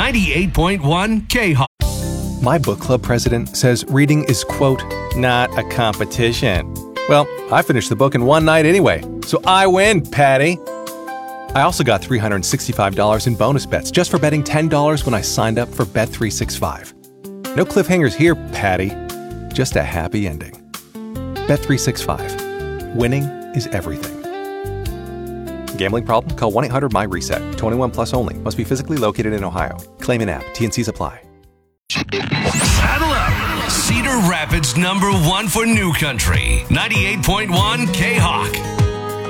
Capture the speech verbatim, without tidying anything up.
ninety-eight point one K-Hawk. My book club president says reading is, quote, not a competition. Well, I finished the book in one night anyway, so I win, Patty. I also got three hundred sixty-five dollars in bonus bets just for betting ten dollars when I signed up for Bet three sixty-five. No cliffhangers here, Patty. Just a happy ending. Bet three sixty-five. Winning is everything. Gambling problem? Call one eight hundred M Y reset. twenty-one plus only. Must be physically located in Ohio. Claim in app. T and C's apply. Saddle up. Cedar Rapids number one for New Country. ninety-eight point one K-Hawk.